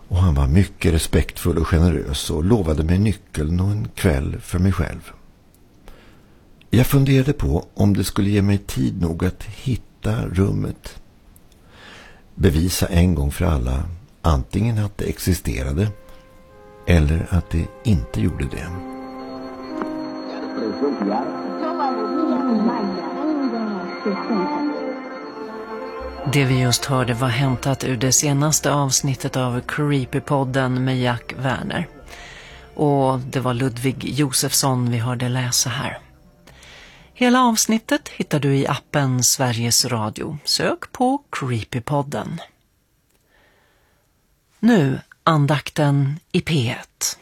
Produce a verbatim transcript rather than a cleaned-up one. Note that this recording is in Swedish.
Och han var mycket respektfull och generös och lovade mig nyckeln och en kväll för mig själv. Jag funderade på om det skulle ge mig tid nog att hitta rummet. Bevisa en gång för alla antingen att det existerade eller att det inte gjorde det. Det vi just hörde var hämtat ur det senaste avsnittet av Creepypodden med Jack Werner. Och det var Ludvig Josefsson vi hörde läsa här. Hela avsnittet hittar du i appen Sveriges Radio. Sök på Creepypodden. Nu andakten i P ett.